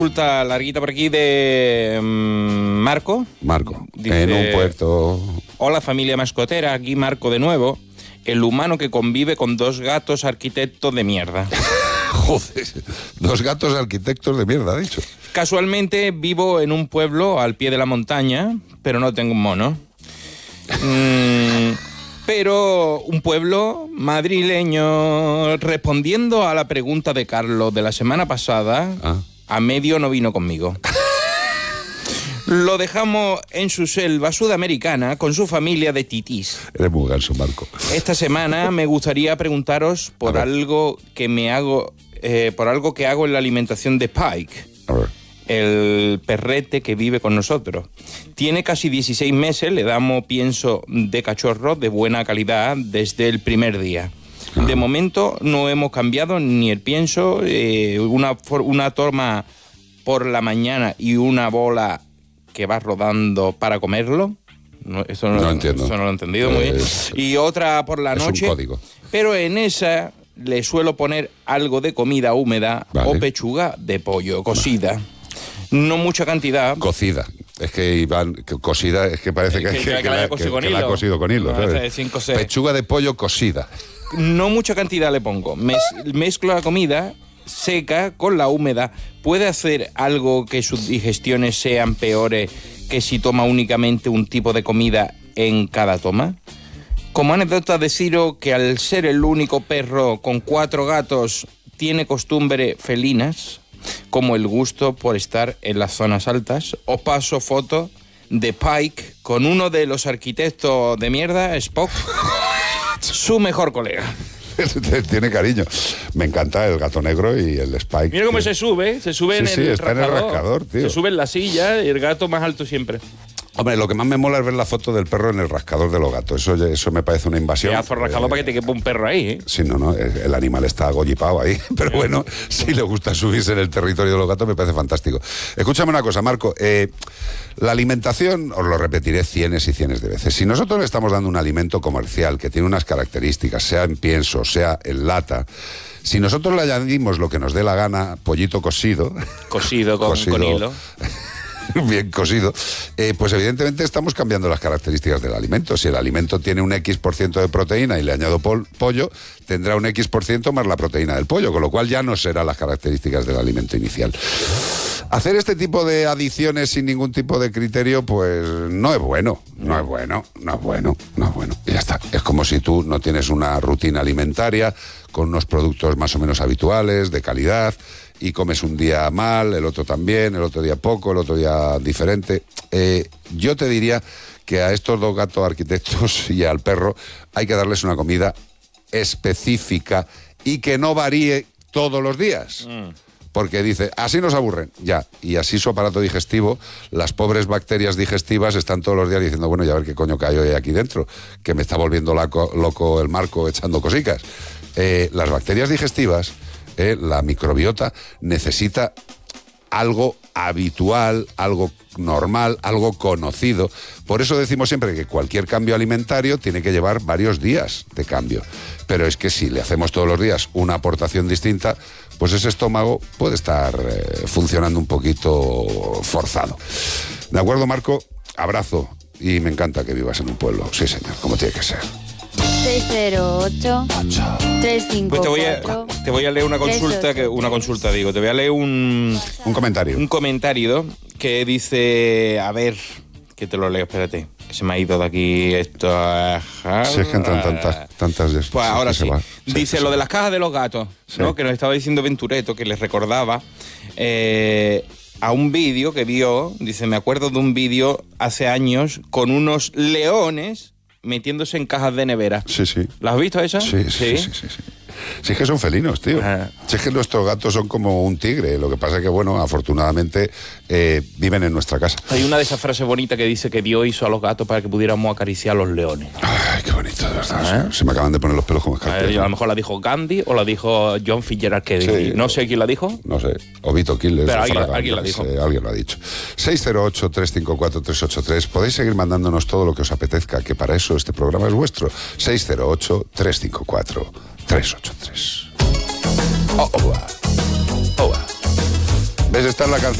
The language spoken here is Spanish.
Consulta larguita por aquí de Marco. Dice, en un puerto. Hola familia mascotera, aquí Marco de nuevo. El humano que convive con dos gatos arquitectos de mierda. Joder, dos gatos arquitectos de mierda, ha dicho. Casualmente vivo en un pueblo al pie de la montaña, pero no tengo un mono. Pero un pueblo madrileño. Respondiendo a la pregunta de Carlos de la semana pasada, a medio no vino conmigo. Lo dejamos en su selva sudamericana con su familia de titís. Eres muy ganso, Marco. Esta semana me gustaría preguntaros por algo que hago en la alimentación de Pike, el perrete que vive con nosotros. Tiene casi 16 meses, le damos pienso de cachorro de buena calidad desde el primer día. De momento no hemos cambiado ni el pienso, una toma por la mañana y una bola que va rodando para comerlo. Eso no entiendo. Eso no lo he entendido muy bien. Y otra por la noche. Es un código. Pero en esa le suelo poner algo de comida húmeda o pechuga de pollo cocida. No mucha cantidad. Cocida. Es que Iván, cocida, es que parece que la ha cocido con hilo. Pechuga de pollo cocida. No mucha cantidad le pongo. Mezclo la comida seca con la húmeda. ¿Puede hacer algo que sus digestiones sean peores que si toma únicamente un tipo de comida en cada toma? Como anécdota deciros que al ser el único perro con 4 gatos tiene costumbres felinas, como el gusto por estar en las zonas altas. Os paso fotos de Pike con uno de los arquitectos de mierda, Spock, su mejor colega. Tiene cariño. Me encanta el gato negro y el Spike. Mira cómo se sube en el rascador. Está en el rascador, tío. Se sube en la silla y el gato más alto siempre. Hombre, lo que más me mola es ver la foto del perro en el rascador de los gatos. Eso me parece una invasión. Pedazo rascador para que te quepa un perro ahí, ¿eh? Sí, no, el animal está agollipado ahí. Pero bueno, si le gusta subirse en el territorio de los gatos, me parece fantástico. Escúchame una cosa, Marco. La alimentación, os lo repetiré cientos y cientos de veces. Si nosotros le estamos dando un alimento comercial que tiene unas características, sea en pienso, sea en lata, si nosotros le añadimos lo que nos dé la gana, pollito cocido... Cocido con hilo... bien cosido, pues evidentemente estamos cambiando las características del alimento. Si el alimento tiene un X% de proteína y le añado pollo, tendrá un X% más la proteína del pollo, con lo cual ya no serán las características del alimento inicial. Hacer este tipo de adiciones sin ningún tipo de criterio, pues no es bueno. Y ya está. Es como si tú no tienes una rutina alimentaria con unos productos más o menos habituales, de calidad, y comes un día mal, el otro también, el otro día poco, el otro día diferente. Yo te diría que a estos dos gatos arquitectos y al perro hay que darles una comida específica y que no varíe todos los días. Porque dice, así nos aburren, ya, y así su aparato digestivo, las pobres bacterias digestivas están todos los días diciendo, bueno, ya a ver qué coño cayó hay aquí dentro, que me está volviendo loco el Marco echando cosicas. Las bacterias digestivas, la microbiota, necesita algo habitual, algo normal, algo conocido. Por eso decimos siempre que cualquier cambio alimentario tiene que llevar varios días de cambio. Pero es que si le hacemos todos los días una aportación distinta, pues ese estómago puede estar funcionando un poquito forzado. ¿De acuerdo, Marco? Abrazo. Y me encanta que vivas en un pueblo. Sí, señor, como tiene que ser. 608-354. Pues te voy a leer te voy a leer un comentario. Un comentario que dice, a ver, que te lo leo, espérate, que se me ha ido de aquí esto. Si es que entran tantas pues ahora sí. Dice sí. Lo de las cajas de los gatos, sí, ¿no? Que nos estaba diciendo Ventureto, que les recordaba a un vídeo que vio. Dice, me acuerdo de un vídeo hace años con unos leones metiéndose en cajas de nevera. Sí. ¿Las has visto esas? Sí. Si es que son felinos, tío. Si es que nuestros gatos son como un tigre. Lo que pasa es que, bueno, afortunadamente viven en nuestra casa. Hay una de esas frases bonitas que dice que Dios hizo a los gatos para que pudiéramos acariciar a los leones. Ay, qué bonito, de verdad. Se me acaban de poner los pelos como escarpias. A lo mejor la dijo Gandhi o la dijo John Fitzgerald Kennedy. Sí, no sé quién la dijo. No sé. O Vito Quiles. Pero alguien la dijo. Alguien lo ha dicho. 608-354-383. Podéis seguir mandándonos todo lo que os apetezca, que para eso este programa es vuestro. 608-354-383. ¿Ves? Esta es la canción.